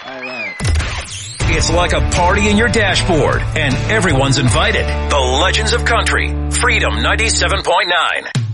All right. It's like a party in your dashboard, and everyone's invited. The Legends of Country, Freedom 97.9.